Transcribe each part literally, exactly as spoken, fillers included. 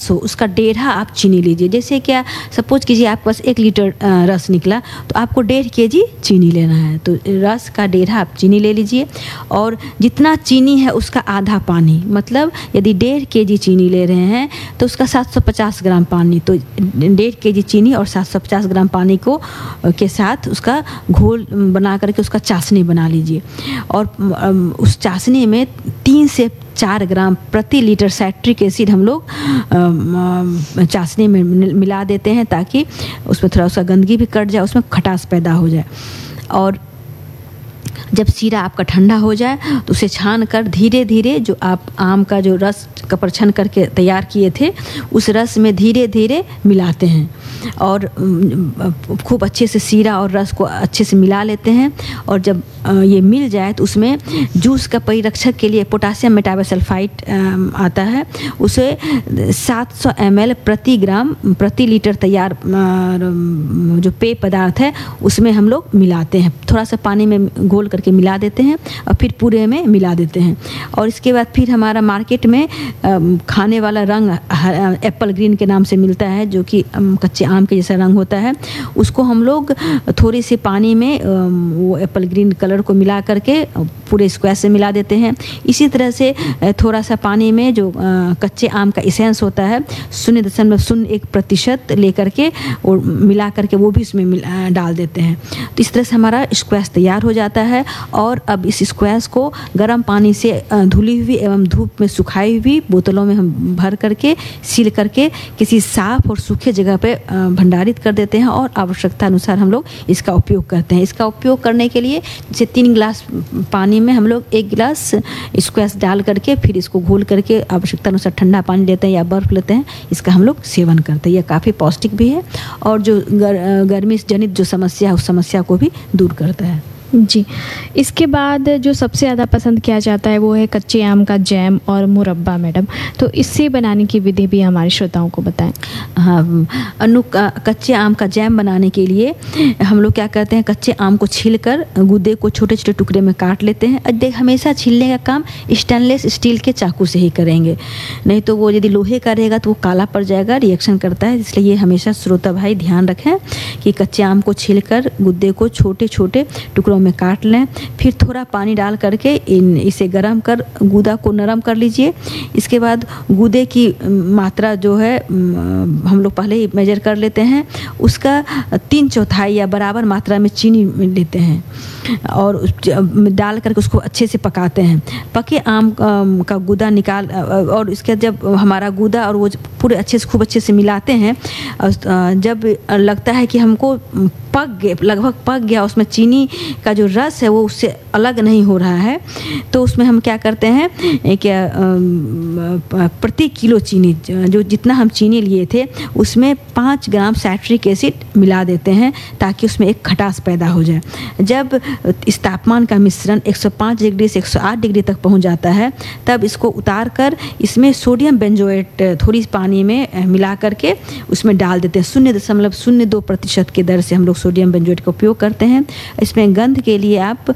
रस हो उसका डेढ़ा आप चीनी लीजिए। जैसे क्या सपोज कीजिए आपके पास एक लीटर रस निकला तो आपको डेढ़ के जी चीनी लेना है, तो रस का डेढ़ा आप चीनी ले लीजिए। और जितना चीनी है उसका आधा पानी, मतलब यदि डेढ़ के जी चीनी ले रहे हैं तो उसका सात सौ पचास ग्राम पानी, तो डेढ़ के जी चीनी और सात सौ पचास ग्राम पानी को के साथ उसका घोल बना करके उसका चाशनी बना लीजिए। और उस चाशनी में तीन से चार ग्राम प्रति लीटर साइट्रिक एसिड हम लोग चाशनी में मिला देते हैं ताकि उसमें थोड़ा सा गंदगी भी कट जाए, उसमें खटास पैदा हो जाए। और जब शीरा आपका ठंडा हो जाए तो उसे छान कर धीरे धीरे जो आप आम का जो रस का परछन करके तैयार किए थे उस रस में धीरे धीरे मिलाते हैं और खूब अच्छे से शीरा और रस को अच्छे से मिला लेते हैं। और जब ये मिल जाए तो उसमें जूस का परिरक्षक के लिए पोटासियम मेटाबोसल्फाइड आता है, उसे सात सौ एम एल प्रति ग्राम प्रति लीटर तैयार जो पेय पदार्थ है उसमें हम लोग मिलाते हैं। थोड़ा सा पानी में घोल करके मिला देते हैं और फिर पूरे में मिला देते हैं। और इसके बाद फिर हमारा मार्केट में खाने वाला रंग एप्पल ग्रीन के नाम से मिलता है, जो कि कच्चे आम के जैसा रंग होता है। उसको हम लोग थोड़ी सी पानी में वो एप्पल ग्रीन कलर को मिला करके पूरे स्क्वायर से मिला देते हैं। इसी तरह से थोड़ा सा पानी में जो कच्चे आम का इसेंस होता है शून्य दशमलव शून्य एक प्रतिशत लेकर के और मिला करके वो भी उसमें डाल देते हैं। तो इस तरह से हमारा स्क्वैश तैयार हो जाता है। और अब इस स्क्वैश को गर्म पानी से धुली हुई एवं धूप में सुखाई हुई बोतलों में हम भर करके सील करके किसी साफ और सूखे जगह पे भंडारित कर देते हैं और आवश्यकता अनुसार हम लोग इसका उपयोग करते हैं। इसका उपयोग करने के लिए जैसे तीन गिलास पानी में हम लोग एक गिलास स्क्वैश डाल करके फिर इसको घोल करके आवश्यकता अनुसार ठंडा पानी लेते हैं या बर्फ़ लेते हैं, इसका हम लोग सेवन करते हैं। यह काफ़ी पौष्टिक भी है और जो गर, गर्मी जनित जो समस्या है उस समस्या को भी दूर करता है। जी, इसके बाद जो सबसे ज़्यादा पसंद किया जाता है वो है कच्चे आम का जैम और मुरब्बा मैडम, तो इससे बनाने की विधि भी हमारे श्रोताओं को बताएं। हाँ, अनु कच्चे आम का जैम बनाने के लिए हम लोग क्या करते हैं, कच्चे आम को छीलकर गूदे को छोटे छोटे टुकड़े में काट लेते हैं। देख हमेशा छीलने का काम स्टेनलेस स्टील के चाकू से ही करेंगे, नहीं तो वो यदि लोहे का रहेगा तो वो काला पड़ जाएगा, रिएक्शन करता है। इसलिए हमेशा श्रोता भाई ध्यान रखें कि कच्चे आम को छीलकर गूदे को छोटे छोटे टुकड़ों में काट लें। फिर थोड़ा पानी डाल करके इन इसे गरम कर गूदा को नरम कर लीजिए। इसके बाद गूदे की मात्रा जो है हम लोग पहले ही मेजर कर लेते हैं, उसका तीन चौथाई या बराबर मात्रा में चीनी लेते हैं और डाल करके उसको अच्छे से पकाते हैं। पके आम का गूदा निकाल और इसके जब हमारा गूदा और वो पूरे अच्छे से खूब अच्छे से मिलाते हैं, जब लगता है कि हमको पक गए लगभग पक गया, उसमें चीनी का जो रस है वो उससे अलग नहीं हो रहा है, तो उसमें हम क्या करते हैं क्या प्रति किलो चीनी जो जितना हम चीनी लिए थे उसमें पाँच ग्राम साइट्रिक एसिड मिला देते हैं ताकि उसमें एक खटास पैदा हो जाए। जब इस तापमान का मिश्रण एक सौ पाँच डिग्री से एक सौ आठ डिग्री तक पहुंच जाता है तब इसको उतार कर इसमें सोडियम बेंजोएट थोड़ी पानी में मिला करके उसमें डाल देते हैं। शून्य दशमलव शून्य दो प्रतिशत की दर से हम लोग सोडियम बेंजोएट का उपयोग करते हैं। इसमें गंध के लिए आप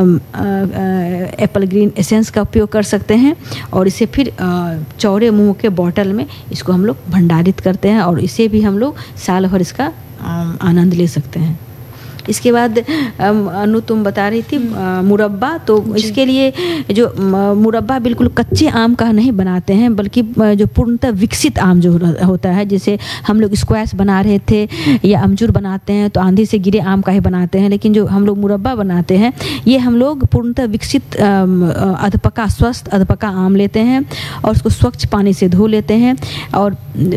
एप्पल ग्रीन एसेंस का उपयोग कर सकते हैं और इसे फिर चौड़े मुंह के बॉटल में इसको हम लोग भंडारित करते हैं और इसे भी हम लोग साल भर इसका आनंद ले सकते हैं। इसके बाद अनु तुम बता रही थी मुरब्बा, तो इसके लिए जो मुरब्बा बिल्कुल कच्चे आम का नहीं बनाते हैं बल्कि जो पूर्णतः विकसित आम जो होता है, जैसे हम लोग स्क्वैश बना रहे थे या अमचूर बनाते हैं तो आंधी से गिरे आम का ही बनाते हैं, लेकिन जो हम लोग मुरब्बा बनाते हैं ये हम लोग पूर्णतः विकसित अधपका स्वस्थ अधपका आम लेते हैं और उसको स्वच्छ पानी से धो लेते हैं और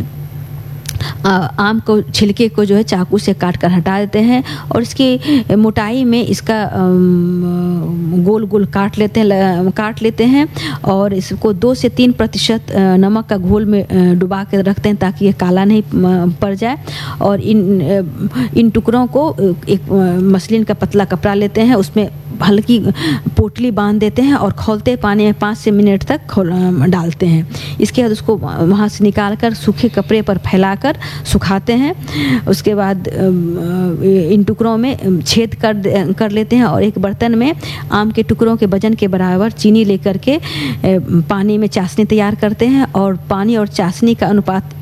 आम को छिलके को जो है चाकू से काट कर हटा देते हैं और इसकी मोटाई में इसका गोल गोल काट लेते हैं काट लेते हैं और इसको दो से तीन प्रतिशत नमक का घोल में डुबा के रखते हैं ताकि ये काला नहीं पड़ जाए। और इन इन टुकड़ों को एक मसलिन का पतला कपड़ा लेते हैं, उसमें हल्की पोटली बांध देते हैं और खौलते पानी में पाँच से मिनट तक खोल डालते हैं। इसके बाद उसको वहाँ से निकाल कर सूखे कपड़े पर फैलाकर सुखाते हैं। उसके बाद इन टुकड़ों में छेद कर कर लेते हैं और एक बर्तन में आम के टुकड़ों के वजन के बराबर चीनी लेकर के पानी में चाशनी तैयार करते हैं और पानी और चाशनी का अनुपात